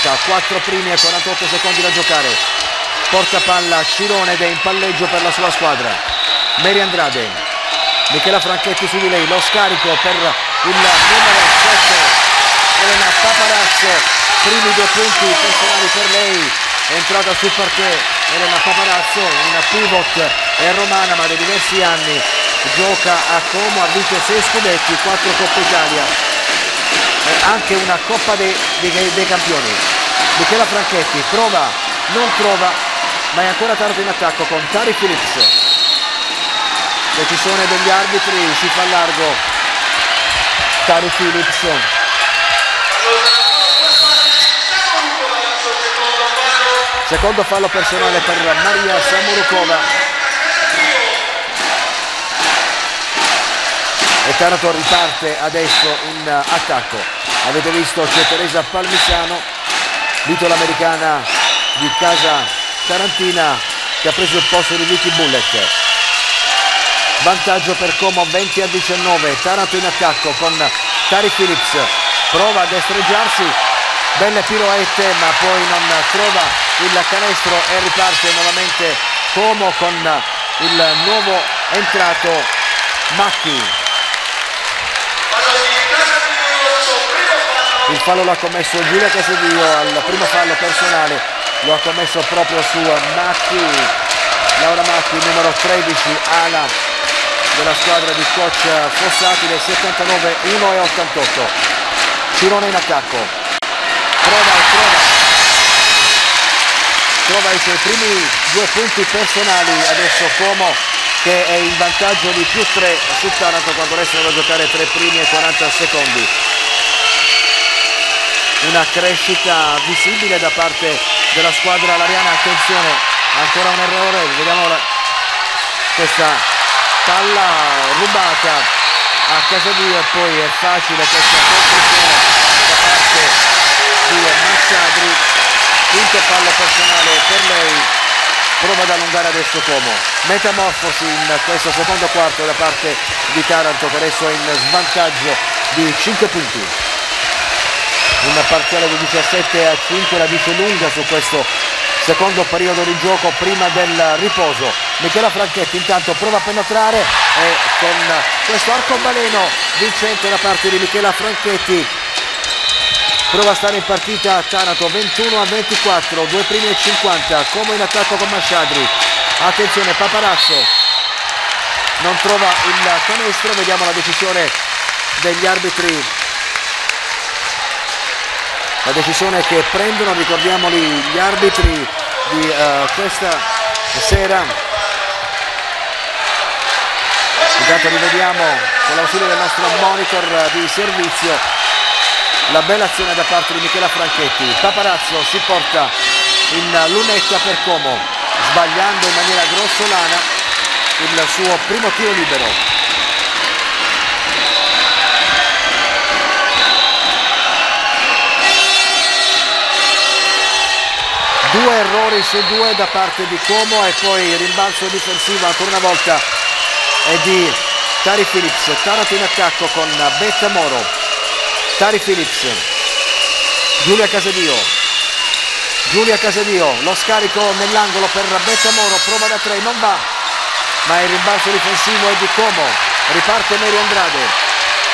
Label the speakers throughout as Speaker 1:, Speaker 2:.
Speaker 1: Mosca, 4 primi e 48 secondi da giocare. Porta palla Cirone ed è in palleggio per la sua squadra. Mary Andrade, Michela Franchetti su di lei, lo scarico per il numero 7 Elena Paparazzo, primi 2 punti personali per lei, è entrata sul parquet Elena Paparazzo, una pivot, è romana ma da diversi anni gioca a Como, ha vinto 6 scudetti, 4 Coppa Italia e anche una Coppa dei Campioni. Michela Franchetti prova, non trova, ma è ancora Taranto in attacco con Tari Phillips. Decisione degli arbitri, si fa largo Tari Phillips. Secondo fallo personale per Maria Samorukova. E Taranto riparte adesso in attacco. Avete visto c'è Teresa Palmisano, l'italo-americana di casa tarantina, che ha preso il posto di Vicky Bullet. Vantaggio per Como 20-19, Taranto in attacco con Tari Phillips, prova a destreggiarsi, belle piroette ma poi non trova il canestro e riparte nuovamente Como con il nuovo entrato Macchi. Il fallo l'ha commesso Giulia Casadio, al primo fallo personale lo ha commesso proprio su Macchi, Laura Macchi, numero 13, ala della squadra di coach Fossati, del 79, 1,88. Cirone in attacco, trova i suoi primi 2 punti personali, adesso Como che è in vantaggio di +3 su Taranto quando restano da giocare 3 primi e 40 secondi. Una crescita visibile da parte della squadra lariana, attenzione, ancora un errore, vediamo questa palla rubata a Casadio e poi è facile questa conclusione da parte di Masciadri, quinto fallo personale per lei, prova ad allungare adesso Como. Metamorfosi in questo secondo quarto da parte di Taranto che adesso è in svantaggio di 5 punti. Un parziale di 17-5 la dice lunga su questo secondo periodo di gioco prima del riposo. Michela Franchetti intanto prova a penetrare e con questo arcobaleno vincente da parte di Michela Franchetti prova a stare in partita Taranto 21-24, 2 primi e 50, Como in attacco con Masciadri. Attenzione, Paparazzo non trova il canestro, vediamo la decisione degli arbitri. La decisione che prendono, ricordiamoli, gli arbitri di questa sera. Intanto rivediamo con l'ausilio del nostro monitor di servizio la bella azione da parte di Michela Franchetti. Paparazzo si porta in lunetta per Como, sbagliando in maniera grossolana il suo primo tiro libero. Due errori su 2 da parte di Como e poi il rimbalzo difensivo ancora una volta è di Tari Phillips. Taranto in attacco con Betta Moro. Tari Phillips, Giulia Casadio, lo scarico nell'angolo per Betta Moro, prova da 3, non va, ma il rimbalzo difensivo è di Como. Riparte Mary Andrade.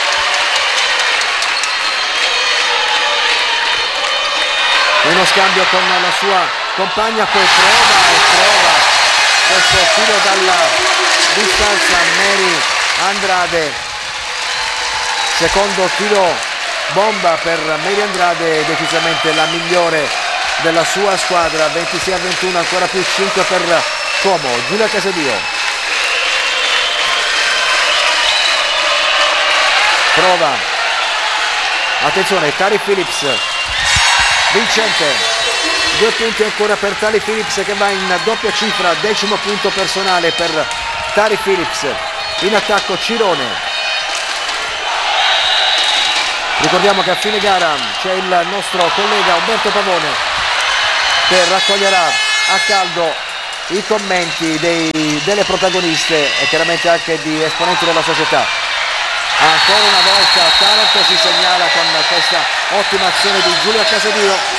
Speaker 1: Uno scambio con la sua compagna, poi prova questo tiro dalla distanza Mary Andrade. Secondo tiro bomba per Mary Andrade, decisamente la migliore della sua squadra. 26-21, ancora più 5 per Como. Giulia Casadio prova, attenzione, Tari Phillips vincente, 2 punti ancora per Tari Phillips che va in doppia cifra, 10° punto personale per Tari Phillips. In attacco Cirone. Ricordiamo che a fine gara c'è il nostro collega Umberto Pavone che raccoglierà a caldo i commenti delle protagoniste e chiaramente anche di esponenti della società. Ancora una volta Taranto si segnala con questa ottima azione di Giulia Casadio.